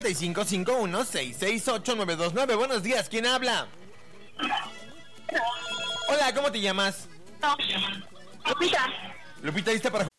5551-668-929. Buenos días, ¿quién habla? Hola, ¿cómo te llamas? Lupita. Lupita, ¿lista para